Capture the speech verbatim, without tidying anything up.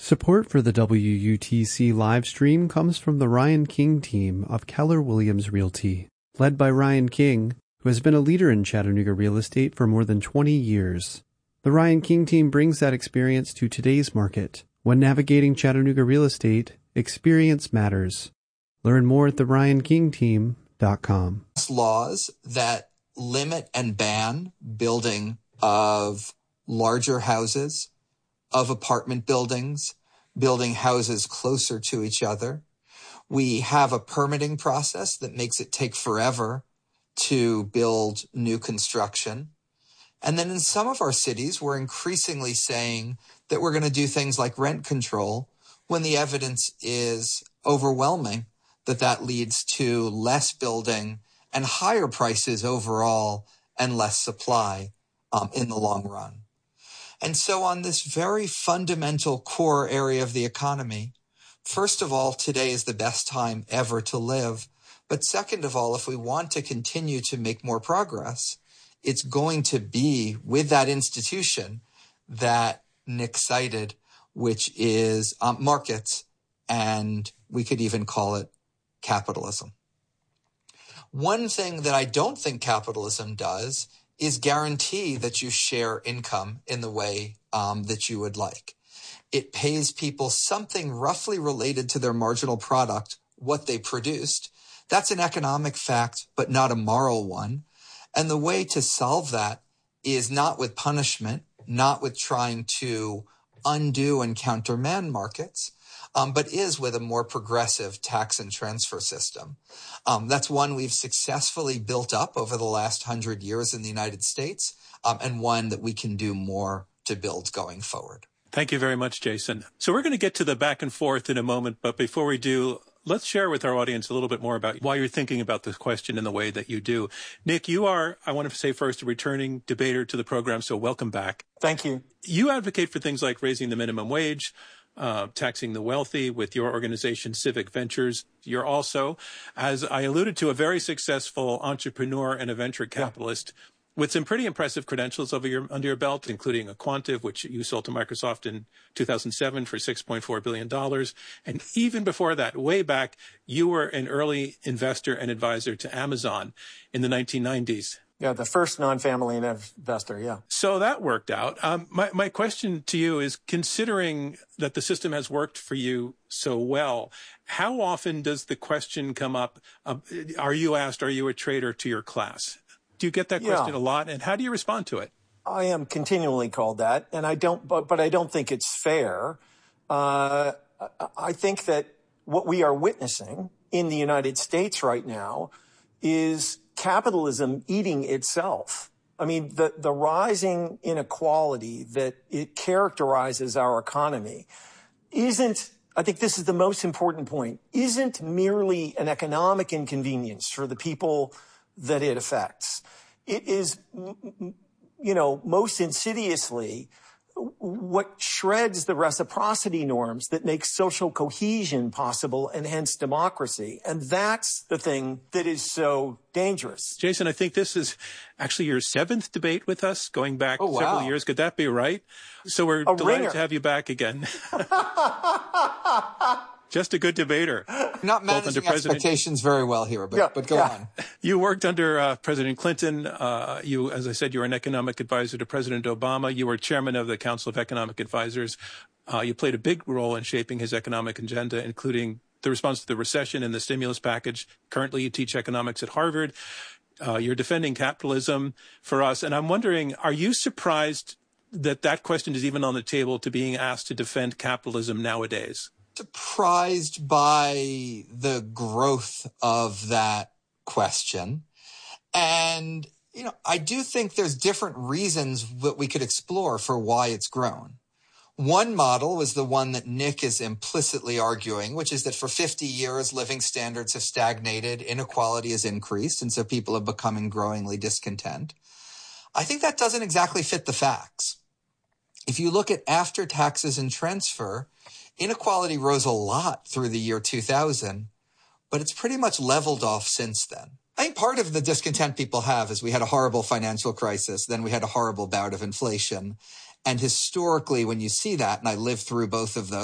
Support for the W U T C live stream comes from the Ryan King team of Keller Williams Realty, led by Ryan King, who has been a leader in Chattanooga real estate for more than twenty years. The Ryan King team brings that experience to today's market. When navigating Chattanooga real estate, experience matters. Learn more at the ryan king team dot com. Laws that limit and ban building of larger houses, of apartment buildings, building houses closer to each other. We have a permitting process that makes it take forever to build new construction. And then in some of our cities, we're increasingly saying that we're going to do things like rent control when the evidence is overwhelming that that leads to less building and higher prices overall and less supply um, in the long run. And so on this very fundamental core area of the economy, first of all, today is the best time ever to live. But second of all, if we want to continue to make more progress, it's going to be with that institution that Nick cited, which is um, markets, and we could even call it capitalism. One thing that I don't think capitalism does is guarantee that you share income in the way um, that you would like. It pays people something roughly related to their marginal product, what they produced. That's an economic fact, but not a moral one. And the way to solve that is not with punishment, not with trying to undo and countermand markets, um, but is with a more progressive tax and transfer system. Um, that's one we've successfully built up over the last hundred years in the United States, um, and one that we can do more to build going forward. Thank you very much, Jason. So we're going to get to the back and forth in a moment, but before we do, let's share with our audience a little bit more about why you're thinking about this question in the way that you do. Nick, you are, I want to say first, a returning debater to the program, so welcome back. Thank you. You advocate for things like raising the minimum wage, uh, taxing the wealthy with your organization, Civic Ventures. You're also, as I alluded to, a very successful entrepreneur and a venture capitalist. Yeah. With some pretty impressive credentials over your, under your belt, including a Quantive, which you sold to Microsoft in two thousand seven for six point four billion dollars. And even before that, way back, you were an early investor and advisor to Amazon in the nineteen nineties. Yeah, the first non-family investor, yeah. So that worked out. Um, my, my question to you is, considering that the system has worked for you so well, how often does the question come up, uh, are you asked, are you a traitor to your class? Do you get that question yeah. a lot, and how do you respond to it? I am continually called that, and I don't, but, but I don't think it's fair. Uh, I think that what we are witnessing in the United States right now is capitalism eating itself. I mean, the, the rising inequality that it characterizes our economy isn't, I think this is the most important point, isn't merely an economic inconvenience for the people that it affects. It is, you know, most insidiously what shreds the reciprocity norms that make social cohesion possible and hence democracy. And that's the thing that is so dangerous. Jason, I think this is actually your seventh debate with us, going back oh, wow. several years. Could that be right? So we're A delighted ringer. to have you back again. Just a good debater. Not managing expectations very well here, but, yeah, but go yeah. on. You worked under uh, President Clinton. Uh, you, as I said, you were an economic advisor to President Obama. You were chairman of the Council of Economic Advisors. Uh, you played a big role in shaping his economic agenda, including the response to the recession and the stimulus package. Currently, you teach economics at Harvard. Uh, you're defending capitalism for us. And I'm wondering, are you surprised that that question is even on the table to being asked to defend capitalism nowadays? Surprised by the growth of that question. And, you know, I do think there's different reasons that we could explore for why it's grown. One model is the one that Nick is implicitly arguing, which is that for fifty years, living standards have stagnated, inequality has increased, and so people have become growingly discontent. I think that doesn't exactly fit the facts. If you look at after taxes and transfer, inequality rose a lot through the year two thousand, but it's pretty much leveled off since then. I think part of the discontent people have is we had a horrible financial crisis, then we had a horrible bout of inflation. And historically, when you see that, and I lived through both of those,